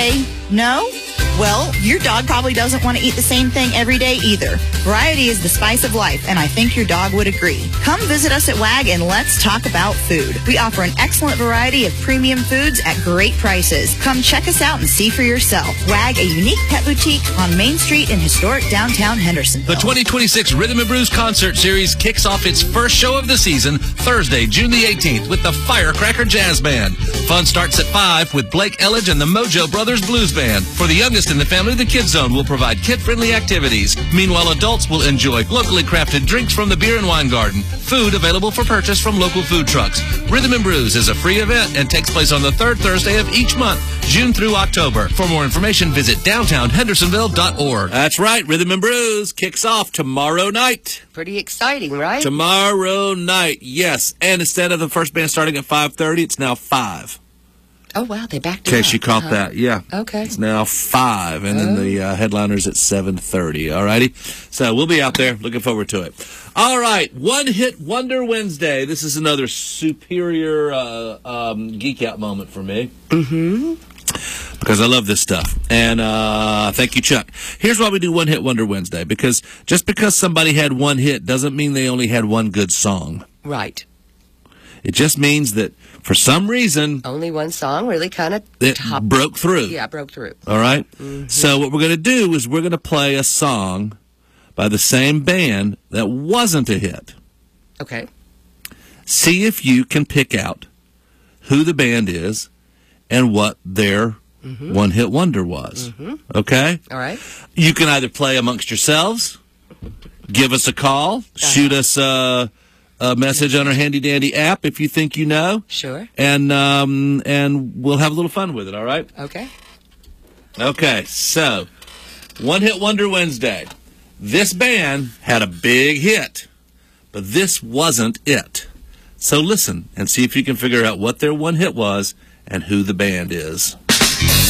No? Well, your dog probably doesn't want to eat the same thing every day either. Variety is the spice of life, and I think your dog would agree. Come visit us at WAG and let's talk about food. We offer an excellent variety of premium foods at great prices. Come check us out and see for yourself. WAG, a unique pet boutique on Main Street in historic downtown Hendersonville. The 2026 Rhythm and Blues Concert Series kicks off its first show of the season Thursday, June the 18th with the Firecracker Jazz Band. Fun starts at 5 with Blake Elledge and the Mojo Brothers Blues Band. For the youngest in the family, the Kids Zone will provide kid-friendly activities. Meanwhile, adults will enjoy locally crafted drinks from the Beer and Wine Garden. Food available for purchase from local food trucks. Rhythm and Brews is a free event and takes place on the third Thursday of each month, June through October. For more information, visit downtownhendersonville.org. That's right, Rhythm and Brews kicks off tomorrow night. Pretty exciting, right? Tomorrow night, yes. And instead of the first band starting at 5:30, it's now 5. Oh, wow, they backed it In up. case you caught that, yeah. Okay. It's now 5, and then the headliner's at 7:30, all righty? So we'll be out there. Looking forward to it. All right, One Hit Wonder Wednesday. This is another superior geek out moment for me. Mm-hmm. Because I love this stuff. And thank you, Chuck. Here's why we do One Hit Wonder Wednesday. Because just because somebody had one hit doesn't mean they only had one good song. Right. It just means that for some reason, only one song really kind of broke through. Yeah, broke through. All right? Mm-hmm. So what we're going to do is we're going to play a song by the same band that wasn't a hit. Okay. See if you can pick out who the band is and what their one-hit wonder was. Mm-hmm. Okay? All right. You can either play amongst yourselves, give us a call, shoot us a message on our handy-dandy app if you think you know. Sure. And we'll have a little fun with it, all right? Okay. Okay, so, One Hit Wonder Wednesday. This band had a big hit, but this wasn't it. So listen and see if you can figure out what their one hit was and who the band is.